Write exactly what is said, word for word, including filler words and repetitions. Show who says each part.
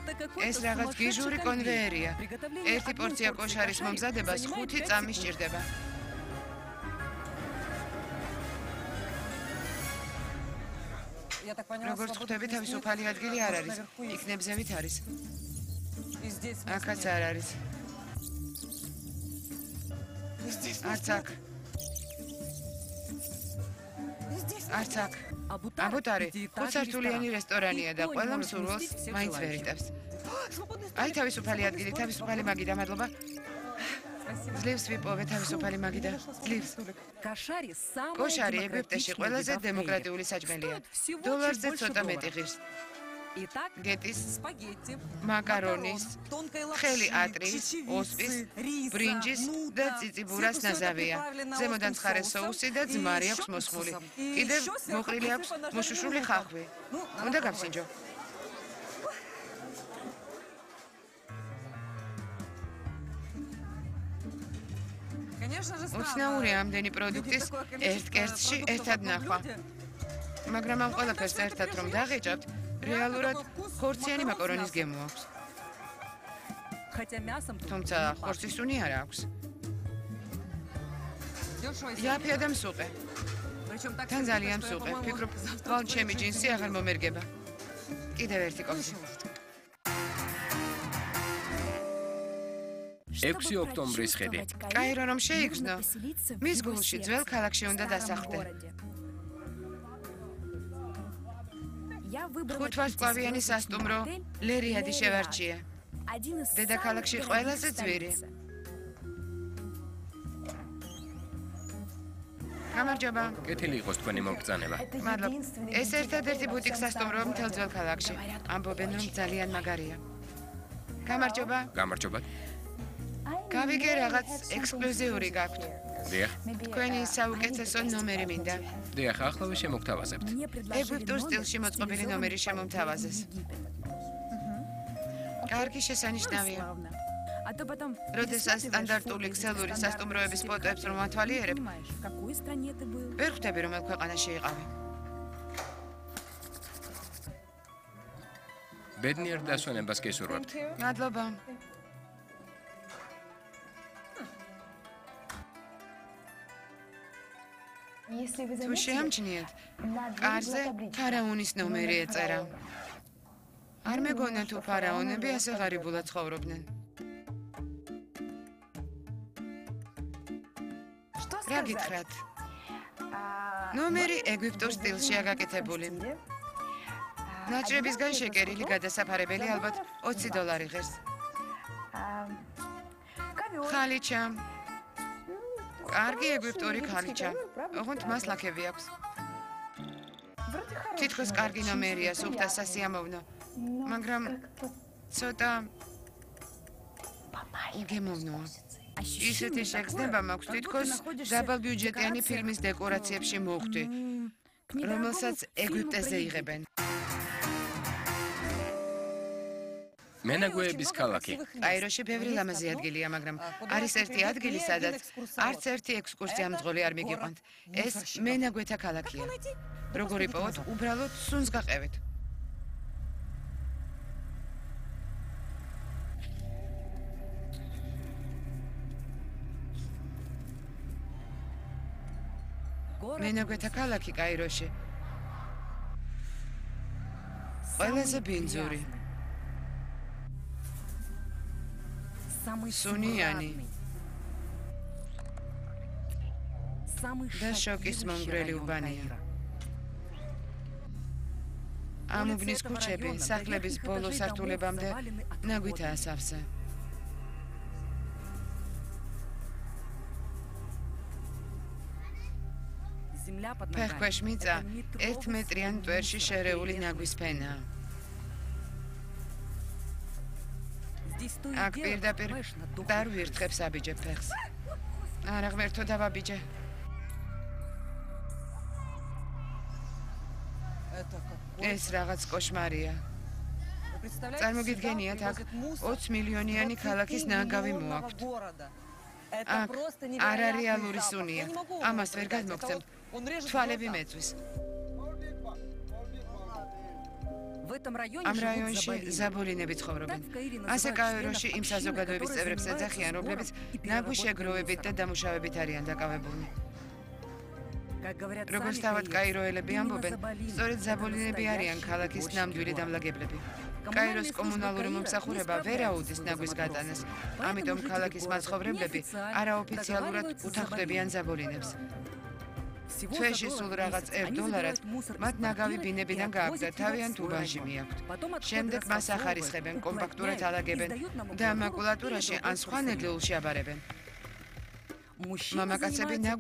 Speaker 1: ეს რაღაც გიჟური კონვეიერია. ერთი პორცია კოშარის მომზადებას ხუთი წამი სჭირდება. როგორც ხვდები, თავისუფალი ადგილი არ არის. იქნებ ზევით არის. აქაც არ არის. არც აქ. არც აქ. აბუტარი, ხუთსართულიანი რესტორანია და ყველა მსურველს მაინც ვერ იტევს. აი თავისუფალი ადგილი, თავისუფალი მაგიდა, მადლობა. ძლივს ვიპოვე თავისუფალი მაგიდა. ძლივს. კოშარი ეგვიპტეში ყველაზე დემოკრატიული საჭმელია. დოლარზე ცოტა მეტი ღირს. გეტის, მაკარონის, ხელი ატრის, ოსპის, ბრინჯის და წიწიბურას ნაზავია. ზემოდან ცხარე соуსი და ძმარი აქვს მოსხმული. კიდევ მოყრილი აქვს მოშუშული ხახვი. უნდა გავსინჯო. უცნაური ამდენი პროდუქტის ერთ კერძში ერთად ნახვა. მაგრამ ამ ყველაფერს ერთად რომ დაღეჭავთ, რეალურად ხორციანი მაკარონის გემო აქვს. თუმცა ხორცის უნი არ აქვს. იაფია და მსუყე. თან ძალიან მსუყე. ფიქრობ, თვალ ჩემი ჯინსი აღარ მომერგება. კიდევ ერთი კოპი.
Speaker 2: ექვსი ოქტომბრის ხედი.
Speaker 1: კაირო რომ შეიგრძნო, მის გულში ძველ ქალაქში უნდა დასახლდე. ხუთვარსკვლავიანი სასტუმრო ლერიადი შევარჩიე. დედაქალაქში ყველაზე ძვირი. გამარჯობა.
Speaker 2: კეთილი იყოს თქვენი მომბრძანება.
Speaker 1: მადლობა. ეს ერთადერთი ბუტიკ სასტუმროა მთელ ძველ ქალაქში. ამბობენ რომ ძალიან მაგარია. გამარჯობა.
Speaker 2: გამარჯობა.
Speaker 1: გავიგე რაღაც ექსკლუზიური გაქვთ.
Speaker 2: დიახ.
Speaker 1: თქვენი საუკეთესო ნომერი მინდა.
Speaker 2: დიახ, ახლავე შემოგთავაზებთ.
Speaker 1: ეგვიპტურ სტილში მოწყობილი ნომერი შემომთავაზეს. კარგი შესანიშნავია. როდესაც სტანდარტული ქსელური სასტუმროების ფოტოებს რომ ავთვალიერებ, ვერ ხვდები რომელ ქვეყანაში იყავი.
Speaker 2: ბედნიერ დასვენებას გესურვებთ.
Speaker 1: მადლობა. თუ შეამჩნიეთ, კარზე ფარაონის ნომერი ეწერა. არ მეგონა თუ ფარაონები ასე ღარიბულად ცხოვრობდნენ. რა გითხრათ? ნომერი ეგვიპტურ სტილშია გაკეთებული. ნაჭრებისგან შეკერილი გადასაფარებელი ალბათ ოცი დოლარი ღირს. ხალიჩა. კარგი ეგვიპტური ხალიჩა. ოღონდ მას ლაქები აქვს. თითქოს კარგი ნომერია, სუფთა სასიამოვნო. მაგრამ ცოტა უგემოვნოა. ისეთი შეგრძნება მაქვს, თითქოს დაბალბიუჯეტიანი ფილმის დეკორაციებში მოვხვდი, რომელსაც ეგვიპტეზე იღებენ.
Speaker 2: მენაგვეების ქალაქი.
Speaker 1: კაიროში ბევრი ლამაზი ადგილია, მაგრამ არის ერთი ადგილი, სადაც არც ერთი ექსკურსია მძღოლი არ მიგიყვანთ. ეს მენაგვეთა ქალაქია. როგორ იპოვოთ, უბრალოდ სუნს გაყევით. მენაგვეთა ქალაქი კაიროში. ყველაზე ბინძური. სუნიანი. და შოკის მომგვრელი უბანია. ამ უბნის ქუჩები სახლების ბოლო სართულებამდე ნაგვითაა სავსე. ფეხქვეშ მიწა ერთ მეტრიან მტვერში შერეული ნაგვის ფენაა. აქ პირდაპირ დარვირთხებს აბიჯებ ფეხს. არა ღმერთო დავაბიჯე. ეს რაღაც კოშმარია. წარმოგიდგენიათ, აქ ოცი მილიონიანი ქალაქის ნანგავი მოაქვთ. აქ არარეალური სუნია. ამას ვერ გადმოგცემთ. თვალები მეწვის. ამ რაიონში ზაბოლინები ცხოვრობენ. ასე კაიროში იმ საზოგადოების წევრებს ეძახიან, რომლებიც ნაგვი შეგროვებით და დამუშავებით არიან დაკავებულნი. როგორც თავად კაიროელები ამბობენ, სწორედ ზაბოლინები არიან ქალაქის ნამდვილი დამლაგებლები. კაიროს კომუნალური მომსახურება ვერ აუდის ნაგვის გატანას, ამიტომ ქალაქის მაცხოვრებლები არაოფიციალურად უთანხმდებიან ზაბოლინებს. თვეში სულ რაღაც ერთ დოლარად მათ ნაგავი ბინებიდან გააგდათ თავი ან თუ ვაჟი მიაქვთ. შემდეგ მას ახარისხებენ, კომპაქტურად ალაგებენ და მაკულატურაში ან სხვა ნედლეულში აბარებენ. მამაკაცები